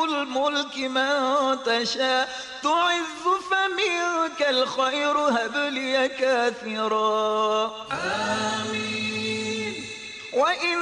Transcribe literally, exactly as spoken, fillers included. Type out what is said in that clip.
الملك من تشاء تعز فمنك الخير هب لي كاثرا آمين. وإن